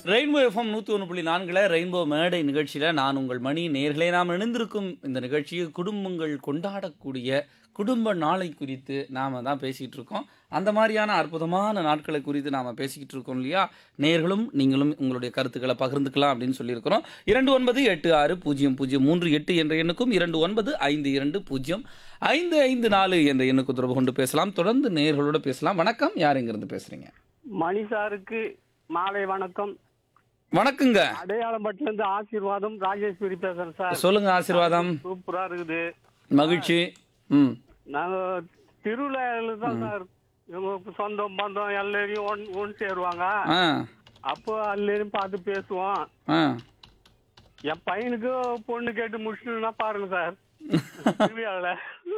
Rainbow FM 101.4 rainbow மேடை நிகழ்ச்சியில நான் உங்கள் மணி. நேயர்களே, நாம் இணைந்திருக்கும் இந்த நிகழ்ச்சியில் குடும்பங்கள் கொண்டாடக்கூடிய குடும்ப நாளை குறித்து நாம தான் பேசிக்கிட்டு இருக்கோம். அந்த மாதிரியான அற்புதமான நாட்களை குறித்து நாம பேசிக்கிட்டு இருக்கோம் இல்லையா? நேயர்களும் நீங்களும் உங்களுடைய கருத்துக்களை பகிர்ந்துக்கலாம் அப்படின்னு சொல்லியிருக்கிறோம். 29860038 என்ற எண்ணுக்கும் 29520554 என்ற எண்ணுக்கு தொடர்பு கொண்டு பேசலாம். தொடர்ந்து நேயர்களோட பேசலாம். வணக்கம், யார் எங்கிருந்து பேசுறீங்க? மணி சாருக்கு மாலை வணக்கம். வணக்கங்க. அடையாளம்பட்டில இருந்து ஆசீர்வாதம் ராஜேஸ்வரி பேசுறேன் சார். சொல்லுங்க ஆசீர்வாதம். சூப்பரா இருக்குது. மகிழ்ச்சி. நாங்க திருவிழாவில் தான் சார் இவங்க சொந்தம் பந்தம் எல்லாரையும் ஒன்று சேருவாங்க. அப்போ எல்லாரையும் பார்த்து பேசுவோம். என் பையனுக்கு பொண்ணு கேட்டு முடிச்சுன்னா பாருங்க சார். திருவிழாவில்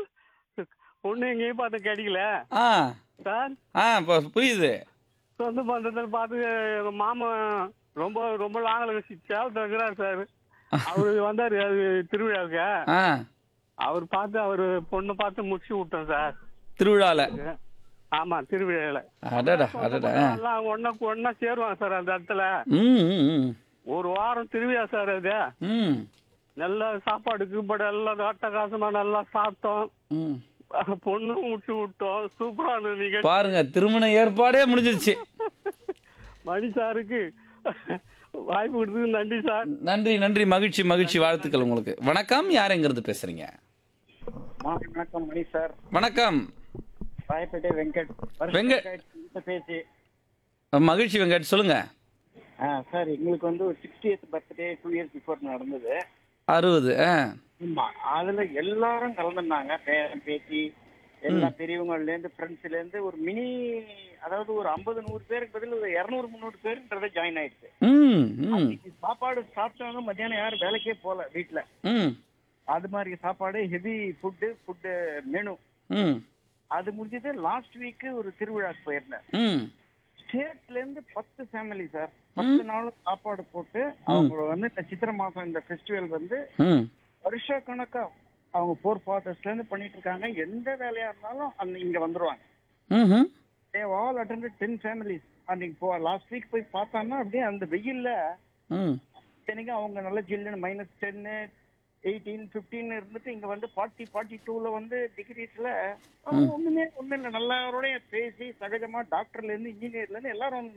பொண்ணு எங்கேயும் பார்த்து கிடைக்கல சார். புரியுது. சொந்த பந்தத்தில் பார்த்து எங்க மாமன் ரொம்ப ரொம்ப லாங்கில் சேலத்தில் இருக்கிறார் சார். அவரு வந்தாரு அது திருவிழாவுக்கு. அவர் பார்த்து அவரு பொண்ணை பார்த்து முடிச்சு விட்டோம் சார் திருவிழால. ஆமா, திருவிழால எல்லாம் ஒன்னா சேருவாங்க சார் அந்த இடத்துல. ஒரு வாரம் திருவிழா சார் அது. நல்ல சாப்பாடு கீப்பாடு எல்லாம் அட்டகாசமா நல்லா சாப்பிட்டோம். பொண்ணு முடிச்சு விட்டோம். சூப்பரா இருந்தது பாருங்க, திருமண ஏற்பாடே முடிஞ்சிருச்சு. மணி சாருக்கு வாய்ப்பு கொடுத்தது நன்றி சார். நன்றி நன்றி, மகிழ்ச்சி மகிழ்ச்சி, வாழ்த்துக்கள் உங்களுக்கு. வணக்கம், யார் எங்கிருந்து பேசுறீங்க? வணக்கம் மணி சார். வணக்கம். ராயப்பேட்டை வெங்கட். பேசி மகிழ்ச்சி வெங்கட், சொல்லுங்க. சார், எங்களுக்கு வந்து ஒரு 60th பர்த்டே 2 years பிஃபோர் நடந்தது. 60. ஆமா, அதுல எல்லாரும் கலந்துருந்தாங்க. பேரன் பேத்தி எல்லா பெரியவங்கல இருந்து ஃப்ரெண்ட்ஸ்ல இருந்து ஒரு மினி, அதாவது ஒரு 50-100 பேருக்கு பதில் ஒரு 200-300 பேருன்றத ஜாயின் ஆயிடுச்சு. சாப்பாடு சாப்பிட்டவங்க மத்தியானம் யாரும் வேலைக்கே போல வீட்டுல. அது மாதிரி சாப்பாடு ஹெவி ஃபுட்டு மெனு. அது முடிஞ்சது. லாஸ்ட் வீக் ஒரு திருவிழாக்கு போயிருந்தேன். ஸ்டேட்ல இருந்து 10 ஃபேமிலி சார் 10 நாள் சாப்பாடு போட்டு அவங்க வந்து இந்த சித்திரை மாசம் இந்த ஃபெஸ்டிவல் வந்து வருஷ கணக்கா அவங்க 4 ஃபாதர்ஸ்ல இருந்து பண்ணிட்டு இருக்காங்க. எந்த வேலையா இருந்தாலும் இங்க வந்துருவாங்க. they have all attended 10 families. அன்னைக்கு லாஸ்ட் வீக் போய் பார்த்தாங்கன்னா அப்படியே அந்த வெயில்ல அவங்க நல்ல ஜில்லுன்னு -10 18 15 இருந்துட்டு இங்க வந்து 40-42 வந்து டிகிரிஸ்ல ஒண்ணுமே ஒண்ணு இல்லை. நல்லாரோட பேசி சகஜமா டாக்டர்ல இருந்து இன்ஜினியர்ல இருந்து எல்லாரும்